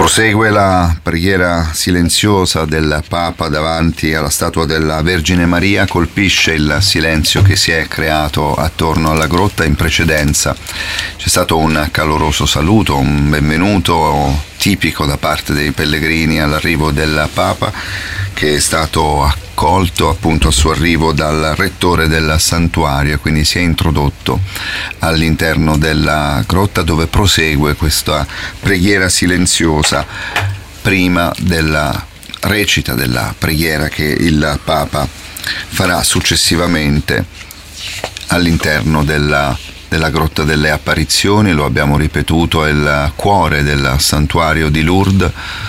Prosegue la preghiera silenziosa del Papa davanti alla statua della Vergine Maria, colpisce il silenzio che si è creato attorno alla grotta in precedenza. C'è stato un caloroso saluto, un benvenuto tipico da parte dei pellegrini all'arrivo del Papa, che è stato accolto appunto al suo arrivo dal rettore del santuario, quindi si è introdotto all'interno della grotta dove prosegue questa preghiera silenziosa prima della recita della preghiera che il Papa farà successivamente all'interno della grotta delle apparizioni. Lo abbiamo ripetuto, è il cuore del santuario di Lourdes.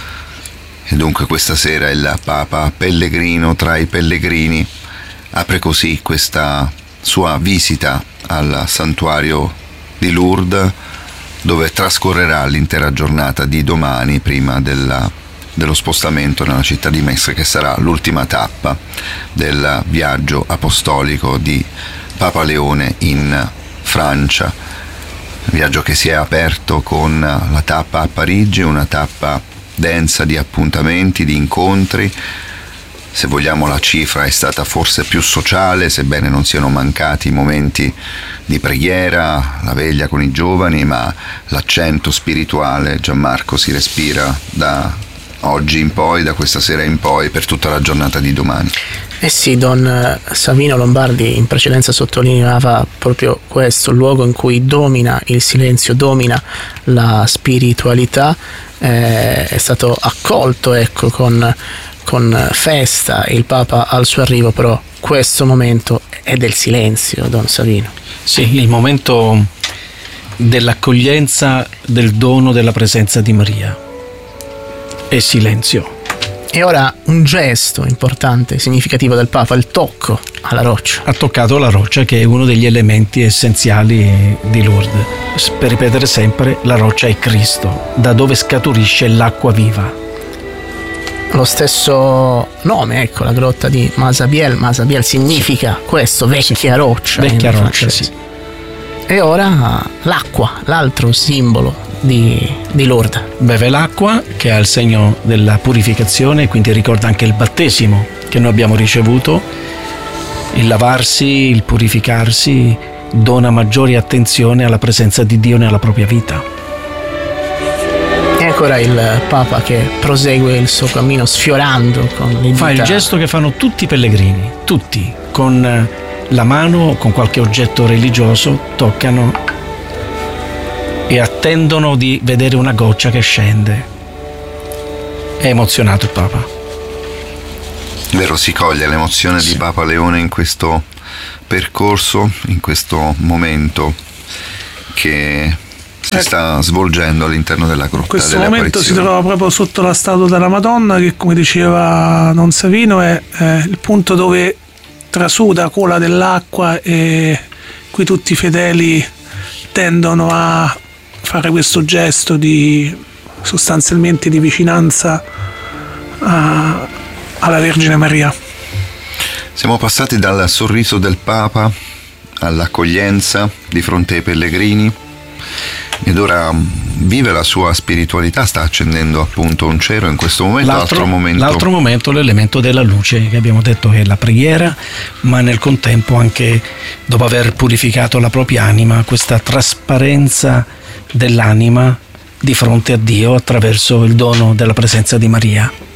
E dunque questa sera il Papa, pellegrino tra i pellegrini, apre così questa sua visita al santuario di Lourdes, dove trascorrerà l'intera giornata di domani prima dello spostamento nella città di Mestre, che sarà l'ultima tappa del viaggio apostolico di Papa Leone in Francia. Viaggio che si è aperto con la tappa a Parigi, una tappa densa di appuntamenti, di incontri. Se vogliamo, la cifra è stata forse più sociale, sebbene non siano mancati i momenti di preghiera, la veglia con i giovani, ma l'accento spirituale, Gianmarco, si respira da oggi in poi, da questa sera in poi, per tutta la giornata di domani. Eh sì, Don Savino Lombardi in precedenza sottolineava proprio questo, il luogo in cui domina il silenzio, domina la spiritualità. È stato accolto, ecco, con festa il Papa al suo arrivo, però questo momento è del silenzio, Don Savino. Sì, il momento dell'accoglienza del dono della presenza di Maria è silenzio. E ora un gesto importante, significativo del Papa, il tocco alla roccia. Ha toccato la roccia, che è uno degli elementi essenziali di Lourdes. Per ripetere sempre, la roccia è Cristo, da dove scaturisce l'acqua viva. Lo stesso nome, ecco, la grotta di Masabiel. Masabiel significa questo, vecchia roccia. Vecchia roccia, sì. E ora l'acqua, l'altro simbolo di Lourdes. Beve l'acqua, che ha il segno della purificazione, quindi ricorda anche il battesimo che noi abbiamo ricevuto. Il lavarsi, il purificarsi dona maggiore attenzione alla presenza di Dio nella propria vita. E ancora il Papa che prosegue il suo cammino sfiorando con le dita. Fa il gesto che fanno tutti i pellegrini, tutti, con la mano o con qualche oggetto religioso, toccano e attendono di vedere una goccia che scende. È emozionato il Papa. Vero, si coglie l'emozione di Papa Leone in questo percorso, in questo momento che si sta svolgendo all'interno della grotta. In questo momento si trova proprio sotto la statua della Madonna, che, come diceva Don Savino, è il punto dove trasuda cola dell'acqua, e qui tutti i fedeli tendono a fare questo gesto sostanzialmente di vicinanza alla Vergine Maria. Siamo passati dal sorriso del Papa all'accoglienza di fronte ai pellegrini, ed ora vive la sua spiritualità, sta accendendo appunto un cero in questo momento. L'altro momento, l'elemento della luce, che abbiamo detto che è la preghiera, ma nel contempo anche, dopo aver purificato la propria anima, questa trasparenza dell'anima di fronte a Dio attraverso il dono della presenza di Maria.